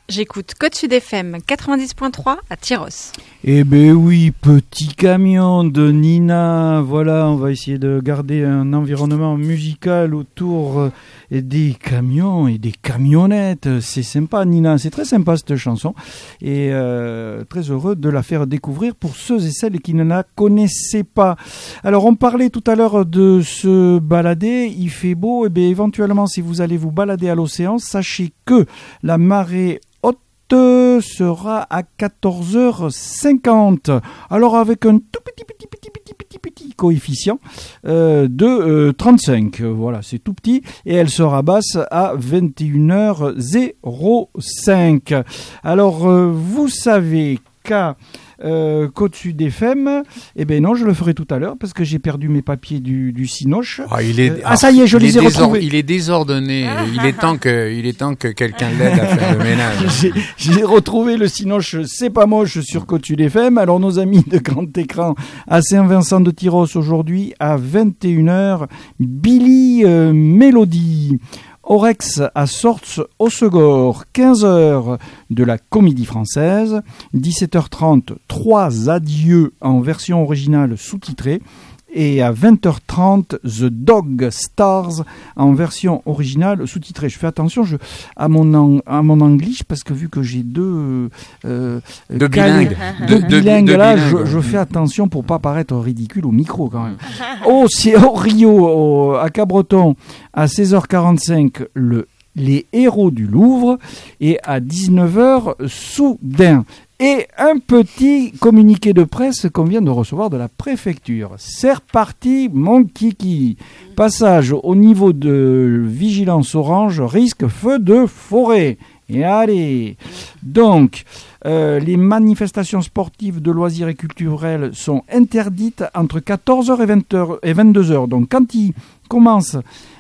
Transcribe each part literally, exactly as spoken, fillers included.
J'écoute Côte Sud F M quatre-vingt-dix point trois à Tyros. Eh ben oui, petit camion de Nina. Voilà, on va essayer de garder un environnement musical autour des camions et des camionnettes. C'est sympa, Nina, c'est très sympa cette chanson. Et euh, très heureux de la faire découvrir pour ceux et celles qui ne la connaissaient pas. Alors, on parlait tout à l'heure de se balader. Il fait beau. Eh bien, éventuellement, si vous allez vous balader à l'océan, sachez que la marée sera à quatorze heures cinquante. Alors avec un tout petit petit petit petit petit petit coefficient euh, de euh, trente-cinq. Voilà, c'est tout petit et elle sera basse à vingt et une heures cinq. Alors euh, vous savez qu'à Euh, Côte Sud F M, eh ben non, je le ferai tout à l'heure parce que j'ai perdu mes papiers du, du Cinoche. Ah, il est, euh, ah ça y est, je les ai désor- retrouvés. Il est désordonné. il est temps que, il est temps que quelqu'un l'aide à faire le ménage. J'ai, j'ai retrouvé le Cinoche, c'est pas moche sur Côte Sud F M. Alors nos amis de grand écran à Saint-Vincent de Tyros aujourd'hui à vingt et une heures, Billy euh, Mélodie. Orex à Sorts au Segor, quinze heures de la Comédie Française, dix-sept heures trente, trois adieux en version originale sous-titrée, et à vingt heures trente, The Dog Stars en version originale sous-titrée. Je fais attention je, à mon an, à mon anglish parce que vu que j'ai deux euh, deux bilingues, deux de, bilingues de, de, là, de bilingues. Je, je fais attention pour pas paraître ridicule au micro quand même. Oh, c'est au Rio, au, à Cabreton, à seize heures quarante-cinq, le Les Héros du Louvre, et à dix-neuf heures, Soudain. Et un petit communiqué de presse qu'on vient de recevoir de la préfecture. C'est reparti, mon kiki. Passage au niveau de vigilance orange, risque feu de forêt. Et allez. Donc, euh, les manifestations sportives de loisirs et culturels sont interdites entre quatorze heures et vingt heures et vingt-deux heures. Donc, quand ils commencent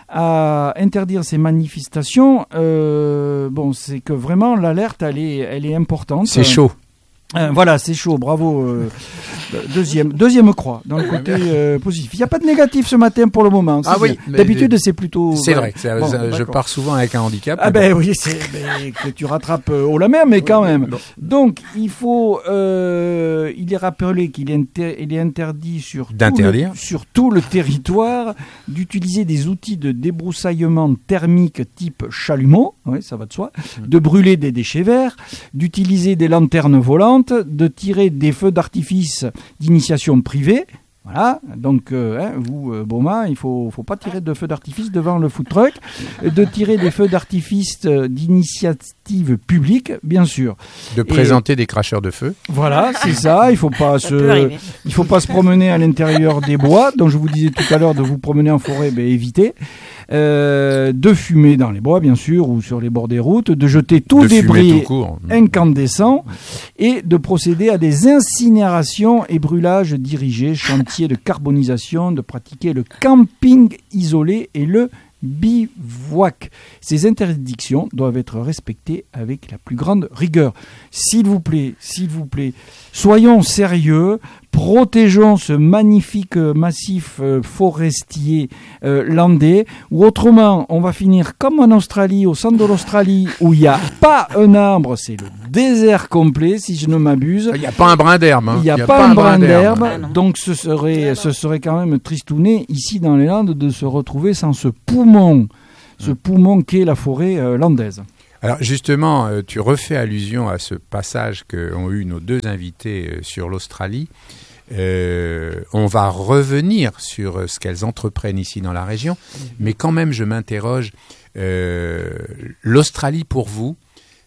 à interdire ces manifestations, euh, bon, c'est que vraiment l'alerte, elle est, elle est importante. C'est chaud. Euh, voilà, c'est chaud, bravo. Euh, deuxième, deuxième croix dans le côté euh, positif. Il n'y a pas de négatif ce matin pour le moment. Ah oui, d'habitude c'est plutôt. C'est voilà. vrai. C'est, Bon, je d'accord. pars souvent avec un handicap. Ah ben oui, c'est ben, que tu rattrapes euh, haut la mer, mais quand même. Bon. Donc il faut, euh, il est rappelé qu'il est, inter- il est interdit sur D'interdire. tout le, sur tout le territoire d'utiliser des outils de débroussaillement thermique type chalumeau, oui, ça va de soi, de brûler des déchets verts, d'utiliser des lanternes volantes, de tirer des feux d'artifice d'initiation privée. Voilà, donc euh, hein, vous, euh, Boma, il ne faut, faut pas tirer de feux d'artifice devant le food truck, de tirer des feux d'artifice euh, d'initiative publique, bien sûr. De présenter Et, des cracheurs de feu. Voilà, c'est ça, il ne faut pas ça se, il faut pas se promener à l'intérieur des bois, donc je vous disais tout à l'heure de vous promener en forêt, ben évitez. Euh, de fumer dans les bois, bien sûr, ou sur les bords des routes, de jeter tout de débris tout court. incandescent et de procéder à des incinérations et brûlages dirigés, chantiers de carbonisation, de pratiquer le camping isolé et le bivouac. Ces interdictions doivent être respectées avec la plus grande rigueur. S'il vous plaît, s'il vous plaît, soyons sérieux, protégeons ce magnifique massif euh, forestier euh, landais, ou autrement, on va finir comme en Australie, au centre de l'Australie, où il n'y a pas un arbre, c'est le désert complet, si je ne m'abuse. Il n'y a pas un brin d'herbe. Hein. Il n'y a, a pas, pas un brin d'herbe, d'herbe. Donc ce serait, ce serait quand même tristouné, ici dans les Landes, de se retrouver sans ce poumon, ce poumon qu'est la forêt euh, landaise. Alors justement, euh, tu refais allusion à ce passage qu'ont eu nos deux invités euh, sur l'Australie. Euh, on va revenir sur euh, ce qu'elles entreprennent ici dans la région, mmh. mais quand même je m'interroge, euh, l'Australie pour vous,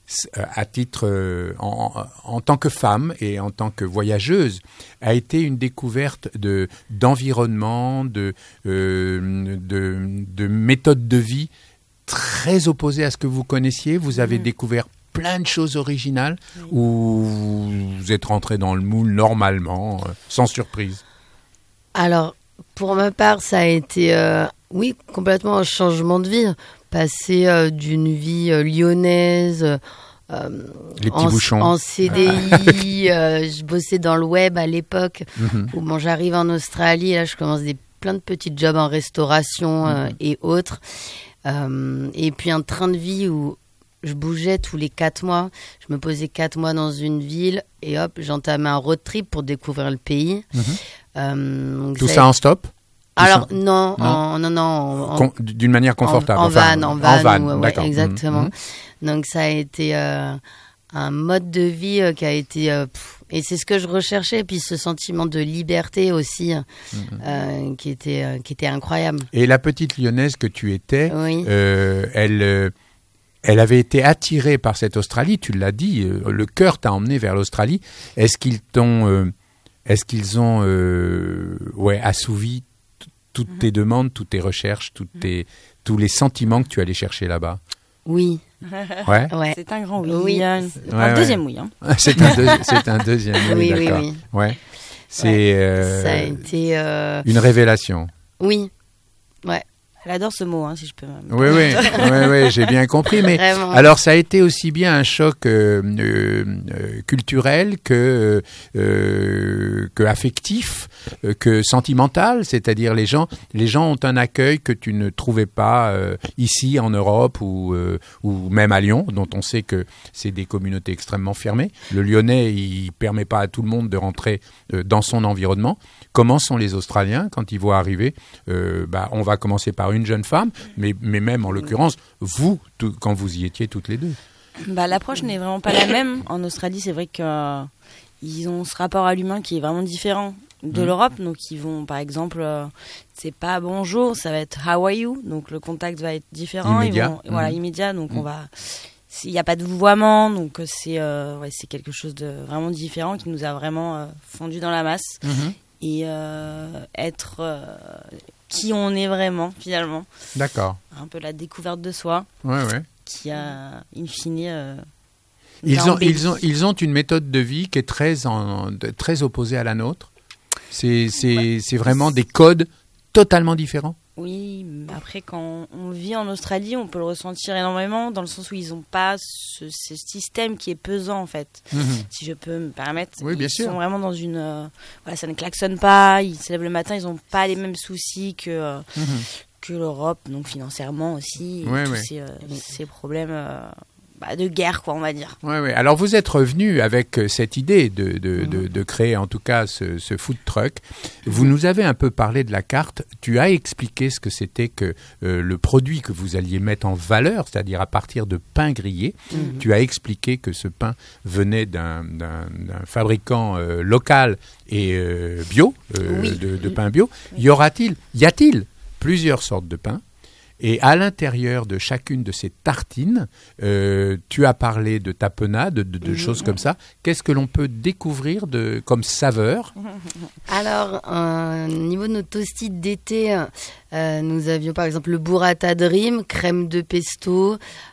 à titre euh, en, en tant que femme et en tant que voyageuse, a été une découverte de, d'environnement, de, euh, de, de méthodes de vie très opposées à ce que vous connaissiez. Vous avez mmh. découvert plein de choses originales oui. ou vous êtes rentré dans le moule normalement, euh, sans surprise? Alors, pour ma part, ça a été, euh, oui, complètement un changement de vie. Passer euh, d'une vie euh, lyonnaise, euh, Les petits en, bouchons. en C D I, euh, je bossais dans le web à l'époque, mm-hmm. où bon, j'arrive en Australie, et là je commence des, plein de petits jobs en restauration euh, mm-hmm. et autres. Euh, et puis un train de vie où je bougeais tous les quatre mois. Je me posais quatre mois dans une ville et hop, j'entamais un road trip pour découvrir le pays. Mmh. Euh, donc Tout ça ça en stop? Alors ça... non, non, en, non, non, en, Con... d'une manière confortable. En, en enfin, van, en van, en van, ou, ouais, d'accord. exactement. Mmh. Donc ça a été euh, un mode de vie euh, qui a été, euh, pff, et c'est ce que je recherchais, puis ce sentiment de liberté aussi, mmh. euh, qui était, euh, qui était incroyable. Et la petite Lyonnaise que tu étais, oui. euh, elle. Euh, Elle avait été attirée par cette Australie, tu l'as dit, euh, le cœur t'a emmené vers l'Australie. Est-ce qu'ils t'ont, euh, est-ce qu'ils ont euh, ouais, assouvi t- toutes mm-hmm. tes demandes, toutes tes recherches, toutes tes, tous les sentiments que tu allais chercher là-bas? Oui. Ouais. ouais. C'est un grand oui. oui. Un, ouais, un ouais. deuxième oui. Hein. c'est, un deux, c'est un deuxième oui, oui d'accord. Oui, oui. Ouais. C'est ouais. euh, Ça a été euh... une révélation. Oui. Ouais. Elle adore ce mot, hein, si je peux. Oui, oui, oui, oui, j'ai bien compris. Mais Vraiment. Alors, ça a été aussi bien un choc euh, euh, culturel que euh, que affectif, euh, que sentimental. C'est-à-dire, les gens, les gens ont un accueil que tu ne trouvais pas euh, ici en Europe ou euh, ou même à Lyon, dont on sait que c'est des communautés extrêmement fermées. Le Lyonnais, il permet pas à tout le monde de rentrer euh, dans son environnement. Comment sont les Australiens quand ils voient arriver euh, bah, on va commencer par une jeune femme, mais, mais même en l'occurrence, vous, tout, quand vous y étiez toutes les deux. Bah, l'approche n'est vraiment pas la même. En Australie, c'est vrai qu'ils euh, ont ce rapport à l'humain qui est vraiment différent de mmh. l'Europe. Donc, ils vont, par exemple, euh, c'est pas bonjour, ça va être how are you. Donc, le contact va être différent. Immédiat. Ils vont, mmh. Voilà, immédiat. Donc, mmh. on va... Il n'y a pas de vouvoiement, donc c'est, euh, ouais, c'est quelque chose de vraiment différent qui nous a vraiment euh, fondu dans la masse. Mmh. Et euh, être euh, qui on est vraiment, finalement. D'accord. Un peu la découverte de soi. Ouais, ouais. Qui a, in fine... Euh, ils, ont, ils, ont, ils ont une méthode de vie qui est très, en, de, très opposée à la nôtre. C'est, c'est, ouais. c'est vraiment des codes totalement différents. Oui, après, quand on vit en Australie, on peut le ressentir énormément, dans le sens où ils n'ont pas ce, ce système qui est pesant, en fait. Mmh. Si je peux me permettre. Oui, bien ils sûr. sont vraiment dans une... Euh, voilà, ça ne klaxonne pas, ils se lèvent le matin, ils n'ont pas les mêmes soucis que, euh, mmh. que l'Europe, donc financièrement aussi, et ouais, tous ouais. ces, euh, ces problèmes... Euh, Bah, de guerre, quoi, on va dire. Ouais, ouais. Alors, vous êtes revenu avec cette idée de, de, mmh. de, de créer, en tout cas, ce, ce food truck. Vous nous avez un peu parlé de la carte. Tu as expliqué ce que c'était que euh, le produit que vous alliez mettre en valeur, c'est-à-dire à partir de pain grillé. Mmh. Tu as expliqué que ce pain venait d'un, d'un, d'un fabricant euh, local et euh, bio, euh, oui. de, de pain bio. Oui. Y aura-t-il, y a-t-il plusieurs sortes de pain? Et à l'intérieur de chacune de ces tartines, euh, tu as parlé de tapenade, de, de, de mmh. choses comme ça. Qu'est-ce que l'on peut découvrir de, comme saveur? Alors, euh, au niveau de nos toasties d'été, euh, nous avions par exemple le burrata dream, crème de pesto,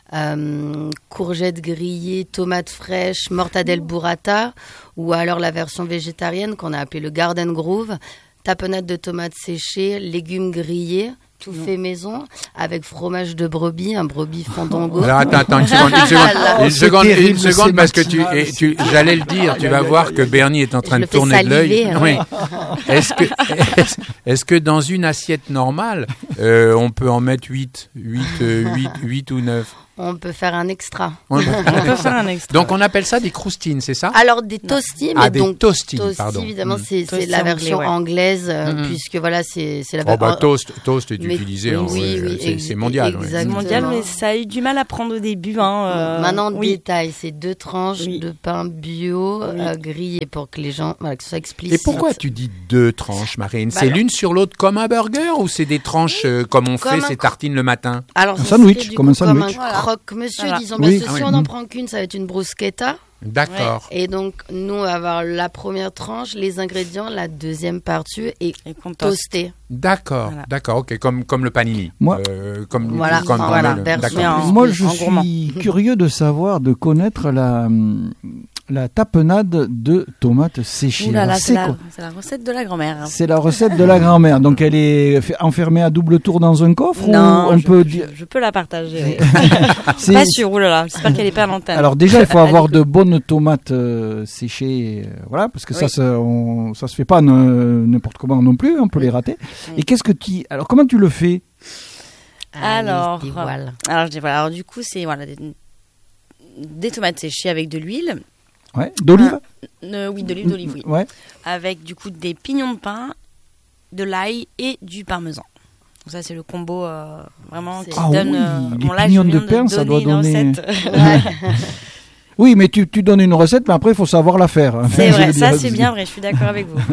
euh, courgettes grillées, tomates fraîches, mortadelle burrata, ou alors la version végétarienne qu'on a appelée le Garden Grove, tapenade de tomates séchées, légumes grillés, tout non. fait maison, avec fromage de brebis, un brebis fandango. Alors attends, attends, une seconde, une seconde, une seconde, une seconde parce que tu, et, tu j'allais le dire, tu vas voir que Bernie est en train Je de tourner de l'œil. Hein. Oui. Est-ce que, est-ce, est-ce que dans une assiette normale, euh, on peut en mettre huit, huit, euh, huit, huit ou neuf? On peut faire un extra. On peut, on peut faire un extra. Donc on appelle ça des croustines, c'est ça? Alors des toasties, mais ah, donc des toasties, toasties, pardon. évidemment, mmh. c'est, c'est la version anglais, ouais. anglaise, euh, mmh. puisque voilà, c'est, c'est la version. Oh bah toast, toast est mais, utilisé, oui, en, oui, ouais, oui, c'est, ex- c'est mondial. Ouais. C'est mondial, mais ça a eu du mal à prendre au début. Hein, euh, Maintenant, oui. détail, c'est deux tranches oui. de pain bio oui. euh, grillé pour que les gens, voilà, que ce soit explicite. Et pourquoi tu dis deux tranches, Marine? bah C'est alors. l'une sur l'autre comme un burger ou c'est des tranches euh, comme on comme fait un... ces tartines le matin? Alors, un sandwich, comme un sandwich. Comme un croque-monsieur, voilà. disons. Oui. Parce que ah si oui. on n'en prend qu'une, ça va être une bruschetta. D'accord. Et donc, nous, on va avoir la première tranche, les ingrédients, la deuxième partie et, et toasté. D'accord, voilà. d'accord, ok, comme, comme le panini. Moi, euh, comme, voilà, comme enfin, voilà, le, version d'accord. en- Moi, je en suis gourmand. curieux de savoir, de connaître la, la tapenade de tomates séchées. Ouh là là, Alors, c'est, c'est la, quoi c'est la recette de la grand-mère. hein. C'est la recette de la grand-mère. Donc, elle est fait- enfermée à double tour dans un coffre Non, ou on je, peut je, dire. je peux la partager. oui. C'est- Pas sûr, oulala, j'espère qu'elle est pas à l'antenne. Alors déjà, il faut avoir de bonnes tomates euh, séchées, euh, voilà, parce que ça, Oui. ça, on, ça se fait pas ne- n'importe comment non plus, on peut les rater. Oui. Et qu'est-ce que tu, alors comment tu le fais? Ah, Alors, les dévoiles. Alors, je dis, voilà, alors du coup, c'est voilà, des des tomates séchées avec de l'huile. Ouais. D'olive. Euh, oui, de l'huile d'olive, oui. Ouais. Avec du coup des pignons de pain, de l'ail et du parmesan. Donc ça, c'est le combo euh, vraiment C'est- qui Ah donne... oui, euh, les bon, là, pignons je de viens pain, ça doit donner une donner- recette. Oui, mais tu, tu donnes une recette, mais après, il faut savoir la faire. C'est Je vrai, veux ça dire, c'est bien vrai, je suis d'accord avec vous.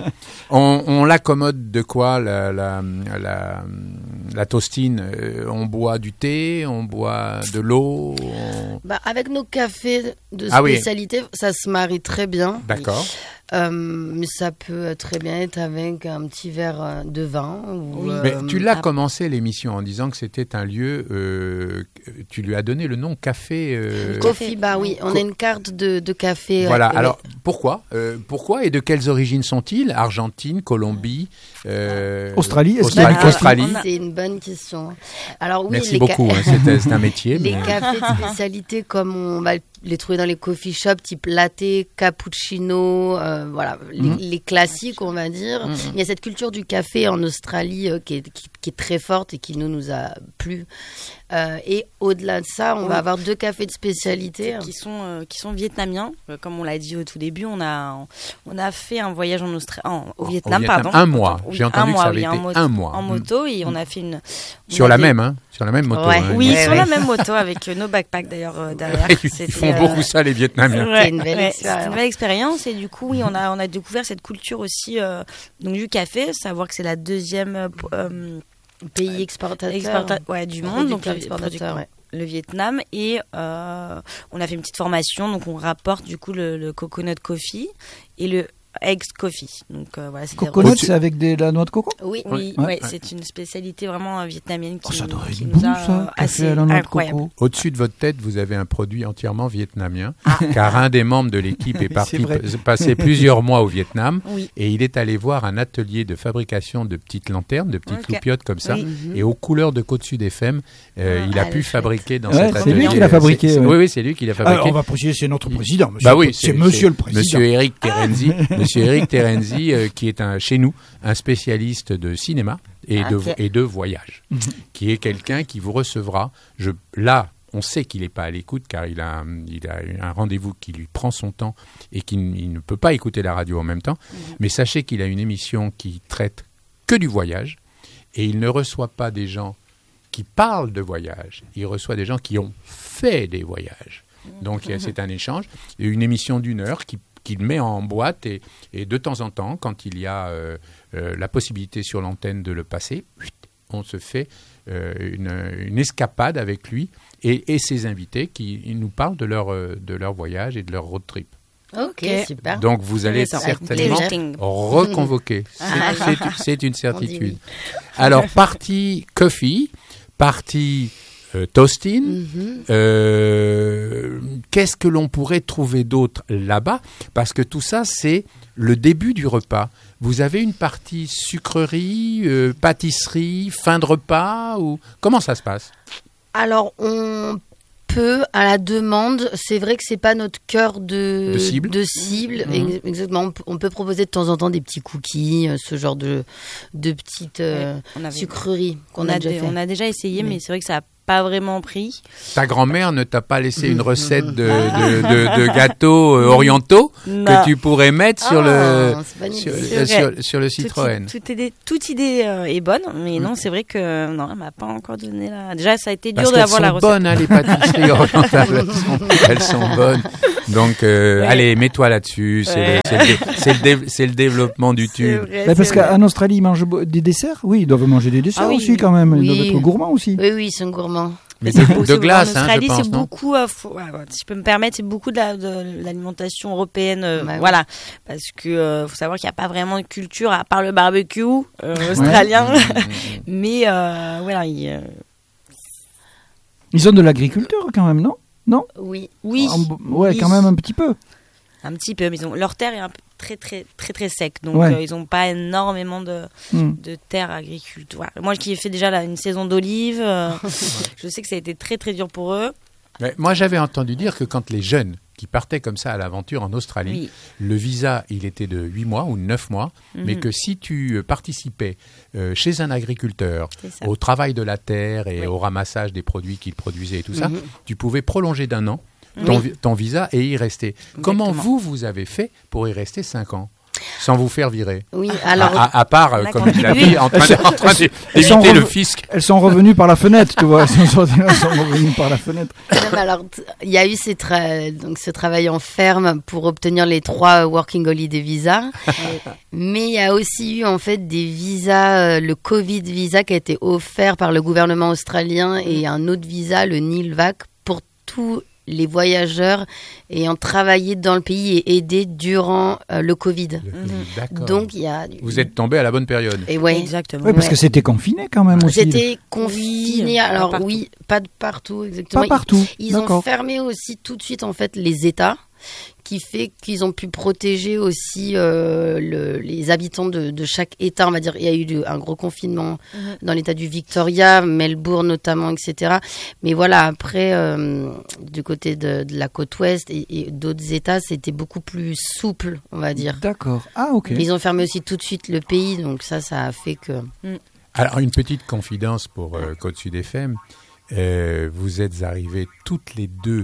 On, on l'accommode de quoi la, la, la, la toastine euh, On boit du thé, on boit de l'eau on- Bah, avec nos cafés de Ah oui. spécialité, ça se marie très bien. D'accord. Euh, mais ça peut très bien être avec un petit verre euh, de vin. Ou, Oui. euh, Mais tu l'as ah. commencé l'émission en disant que c'était un lieu, euh, tu lui as donné le nom café. euh, Coffee Bar, oui. On Co- a une carte de, de café. Voilà, ouais, ouais. alors pourquoi euh, Pourquoi et de quelles origines sont-ils Argentine, Colombie, euh, Australie, est-ce Australie, qu'il y a- Australie. On a- C'est une bonne question. Alors oui, Merci les ca- beaucoup, hein, c'est, c'est un métier. Les mais- cafés de spécialité, comme on va les trouver dans les coffee shops, type latte, cappuccino, euh, voilà, les, Mhm. les classiques, on va dire. Mhm. Il y a cette culture du café en Australie euh, qui, est, qui, qui est très forte et qui nous, nous a plu. Euh, et au-delà de ça, on Oui. va avoir deux cafés de spécialité. qui sont euh, qui sont vietnamiens. Euh, comme on l'a dit au tout début, on a on a fait un voyage en Australie, au Vietnam, Vietnam. pardon. Un mois. Oui, J'ai entendu un que mois, ça avait oui, en été moto- un mois. en moto et on a fait une on Sur la avait- même, hein Sur la même moto. Ouais. hein, Oui, Ouais, sur ouais. la même moto avec euh, nos backpacks d'ailleurs euh, derrière. Ils C'était, font euh, beaucoup ça, les Vietnamiens. Ouais, C'est une belle ouais, expérience. c'était une belle expérience et du coup oui on a on a découvert cette culture aussi euh, donc du café, savoir que c'est la deuxième euh, euh, Pays exportateur. exporta- ouais, du monde, donc Producteur, le, exportateur, ouais. le Vietnam et euh, on a fait une petite formation, donc on rapporte du coup le, le coconut coffee et le egg coffee. Donc euh, voilà, c'est des Coconut, Au-dessus- c'est avec des, la noix de coco Oui. Oui, Ouais. ouais, c'est une spécialité vraiment euh, vietnamienne qui, Oh, ça doit être qui bon, nous a ça, euh, café assez à la noix de incroyable. coco. Au-dessus de votre tête, vous avez un produit entièrement vietnamien, car un des membres de l'équipe est Oui, parti c'est vrai. p- passer plusieurs mois au Vietnam Oui. et il est allé voir un atelier de fabrication de petites lanternes, de petites Ok. loupiottes comme ça. Oui. Et aux couleurs de Côte Sud F M, euh, Ah, il a elle pu est fabriquer dans Ouais, cet c'est atelier. lui qui l'a Euh, fabriqué, c'est- c'est- ouais. Oui, oui, c'est lui qui l'a fabriqué. Alors, on va préciser, c'est notre président, monsieur. Bah oui, c'est monsieur le président. Monsieur Eric Terenzi, Monsieur Eric Terenzi, euh, qui est un, chez nous un spécialiste de cinéma et, de, Ok. et de voyage, qui est quelqu'un qui vous recevra. Je, là, on sait qu'il n'est pas à l'écoute car il a, il a un rendez-vous qui lui prend son temps et qu'il il ne peut pas écouter la radio en même temps. Mais sachez qu'il a une émission qui traite que du voyage et il ne reçoit pas des gens qui parlent de voyage. Il reçoit des gens qui ont fait des voyages. Donc il y a- c'est un échange. Et une émission d'une heure qui qu'il met en boîte et, et de temps en temps, quand il y a euh, euh, la possibilité sur l'antenne de le passer, huit, on se fait euh, une, une escapade avec lui et, et ses invités qui ils nous parlent de leur, euh, de leur voyage et de leur road trip. Ok, Ok. super. Donc vous allez Intéressant. certainement Interesting. reconvoquer. C'est- Ah. c'est- C'est une On dit certitude. oui. Alors, partie coffee, partie euh, toasting. Mhm. Euh, qu'est-ce que l'on pourrait trouver d'autre là-bas? Parce que tout ça, c'est le début du repas. Vous avez une partie sucrerie, euh, pâtisserie, fin de repas ou comment ça se passe? Alors, on peut, à la demande, c'est vrai que c'est pas notre cœur de, De cible. de cible, Mhm. ex- exactement. On peut- On peut proposer de temps en temps des petits cookies, euh, ce genre de, de petites euh, Ouais, on avait- sucreries qu'on on a, a, déjà dé- fait. on a déjà essayé, Mais- mais c'est vrai que ça n'a pas vraiment pris. Ta grand-mère ne t'a pas laissé une recette de, de, de- de gâteaux euh, orientaux Non. que tu pourrais mettre sur le Ah, c'est pas une sur, idée. C'est sur- vrai. sur le Toute, Citroën. toute idée, toute idée euh, est bonne, mais non, c'est vrai que non, elle m'a pas encore donné la. Déjà, ça a été dur Parce de qu'elles avoir sont la recette. bonnes, hein, les pâtisseries orientales. Elles sont, elles sont bonnes. Donc, euh, Ouais. allez, mets-toi là-dessus. C'est Ouais. le, c'est le dé- c'est le dé- c'est le développement du C'est tube. vrai, Bah, parce c'est vrai. qu'en Australie, ils mangent bo- des desserts. Oui, ils doivent manger des desserts Ah oui. aussi quand même. Ils Oui. doivent être gourmands aussi. Oui, oui, ils sont gourmands. Mais C'est de, beau- de c'est- glace, en hein, je Australie, pense, c'est non? beaucoup, euh, faut- ouais, ouais, si je peux me permettre, c'est beaucoup de, la, de l'alimentation européenne, euh, Bah oui. voilà, parce que euh, faut savoir qu'il n'y a pas vraiment de culture à part le barbecue euh, australien, mais euh, voilà, il, euh, Ils ont de l'agriculture quand même, non? Non? Oui. oui, En- Ouais, oui. quand même un petit peu. un petit peu, mais ils ont, leur terre est un peu très très très très sec, donc Ouais. euh, ils n'ont pas énormément de, Hmm. de terre agriculture. Voilà. Moi qui ai fait déjà là, une saison d'olives, euh, je sais que ça a été très très dur pour eux. Mais moi, j'avais entendu dire que quand les jeunes qui partaient comme ça à l'aventure en Australie, Oui. le visa, il était de huit mois ou neuf mois, mais Mhm. que si tu euh, participais euh, chez un agriculteur C'est ça. au travail de la terre et Oui. au ramassage des produits qu'il produisait et tout ça, Mhm. tu pouvais prolonger d'un an ton, Oui. ton visa et y rester. Comment Exactement. vous, vous avez fait pour y rester cinq ans sans vous faire virer? Oui, alors à, à- à part, euh, On a comme tu l'as contribué. dit, en train, de- en train de- Elles sont d'éviter le rev- fisc. Elles sont revenues par la fenêtre, tu vois. Elles sont, sorties- elles sont revenues par la fenêtre. Non, mais alors, t- il y a eu ces tra- donc ce travail en ferme pour obtenir les trois Working Holiday visas. Mais il y a aussi eu en fait des visas, euh, le Covid visa qui a été offert par le gouvernement australien et un autre visa, le NILVAC, pour tous les voyageurs ayant travaillé dans le pays et aidé durant euh, le Covid. Le- D'accord. Donc il y a Vous êtes tombé à la bonne période. et ouais. Exactement. Oui, parce Ouais. que c'était confiné quand même aussi. C'était confiné, Oui, pas alors partout. oui, pas de partout exactement. Pas partout. Ils ont D'accord. fermé aussi tout de suite en fait les États, qui fait qu'ils ont pu protéger aussi euh, le- les habitants de, de chaque État. On va dire, il y a eu de- un gros confinement Mhm. dans l'État du Victoria, Melbourne notamment, et cetera. Mais voilà, après euh, du côté de, de la côte ouest et, et d'autres États, c'était beaucoup plus souple, on va dire. D'accord. Ah, ok. Ils ont fermé aussi tout de suite le pays, donc ça, ça a fait que. Alors, une petite confidence pour euh, Côte Sud F M. Euh, vous êtes arrivés toutes les deux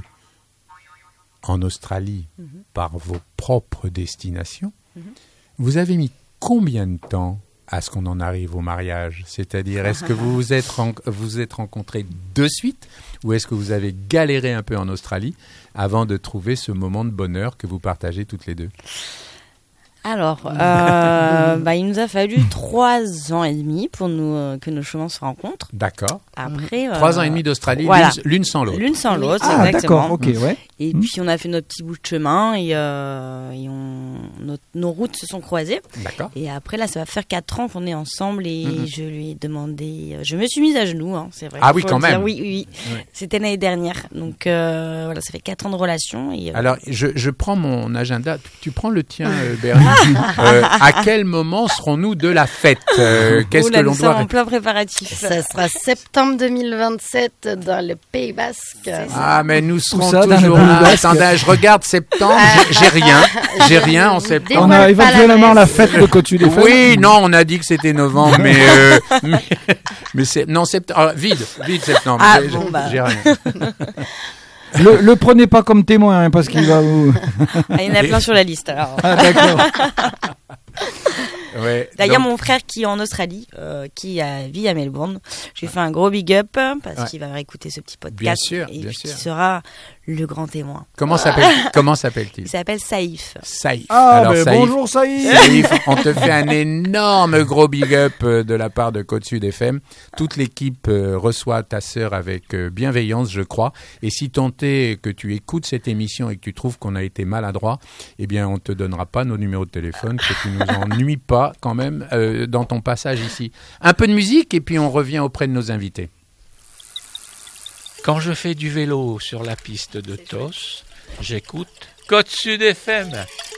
en Australie par vos propres destinations. Vous avez mis combien de temps à ce qu'on en arrive au mariage? C'est-à-dire, est-ce que vous vous êtes, ren- vous êtes rencontrés de suite ou est-ce que vous avez galéré un peu en Australie avant de trouver ce moment de bonheur que vous partagez toutes les deux? Alors, euh, bah, il nous a fallu trois ans et demi pour nous, euh, que nos chemins se rencontrent. D'accord. Après, Trois euh, ans et demi d'Australie, voilà. l'une, l'une sans l'autre. L'une sans l'autre, Ah, exactement. d'accord. Ok, ouais. Et Mm. puis on a fait notre petit bout de chemin et, euh, et on, notre- nos routes se sont croisées. D'accord. Et après là, ça va faire quatre ans qu'on est ensemble et Mhm. je lui ai demandé, je me suis mise à genoux, hein, c'est vrai. Ah oui, faut quand le dire. même. Oui, oui, oui. Ouais. C'était l'année dernière. Donc euh, voilà, ça fait quatre ans de relation. Et, euh, Alors, je, je prends mon agenda. Tu, tu prends le tien, euh, Bernie. Euh, à quel moment serons-nous de la fête? Euh, Qu'est-ce oh là, que l'on nous sommes doit... en plein préparatif. Ça sera septembre deux mille vingt-sept dans le Pays Basque. Ah, mais nous serons ça, dans toujours le là. Pays Basque Attendez, je regarde septembre. J'ai j'ai rien. J'ai rien en septembre. On Dévoile a pas la éventuellement la messe. fête de Côte Sud F M. Oui, non, on a dit que c'était novembre, mais euh, mais, mais c'est non septembre. Ah, vide, vide septembre. Ah, J'ai- bon, bah. j'ai rien. Le, le prenez pas comme témoin, hein, parce qu'il va vous. Ah, il y en a plein sur la liste. Alors. Ah, d'accord. Ouais, D'ailleurs, donc, mon frère qui est en Australie, euh, qui a, vit à Melbourne, je lui fais un gros big up parce Ouais. qu'il va écouter ce petit podcast. Bien sûr, et bien puis sûr. qui sera le grand témoin. comment s'appelle comment s'appelle-t-il? Il s'appelle Saïf. Saïf. Ah, Alors, ben Saïf, bonjour, Saïd. Saïf, on te fait un énorme gros big up euh, de la part de Côte Sud F M. Toute l'équipe euh, reçoit ta sœur avec euh, bienveillance, je crois. Et si tant est que tu écoutes cette émission et que tu trouves qu'on a été maladroit, eh bien, on te donnera pas nos numéros de téléphone, que tu nous ennuies pas quand même euh, dans ton passage ici. Un peu de musique et puis on revient auprès de nos invités. Quand je fais du vélo sur la piste de Tos, j'écoute Côte Sud F M.